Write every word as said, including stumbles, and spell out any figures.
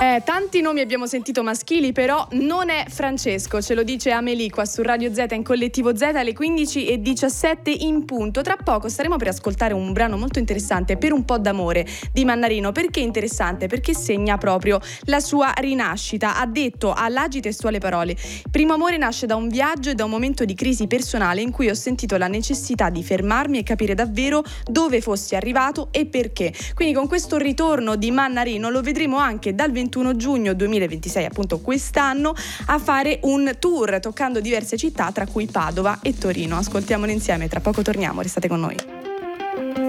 Eh, tanti nomi abbiamo sentito maschili, però non è Francesco, ce lo dice Amélie qua su Radio Z in Collettivo Z alle quindici e diciassette in punto. Tra poco staremo per ascoltare un brano molto interessante, Per un po' d'amore, di Mannarino. Perché interessante? Perché segna proprio la sua rinascita. Ha detto all'Agi testuale parole: primo amore nasce da un viaggio e da un momento di crisi personale in cui ho sentito la necessità di fermarmi e capire davvero dove fossi arrivato e perché. Quindi con questo ritorno di Mannarino lo vedremo anche dal ventuno giugno duemilaventisei, appunto quest'anno, a fare un tour toccando diverse città, tra cui Padova e Torino. Ascoltiamolo insieme, tra poco torniamo, restate con noi.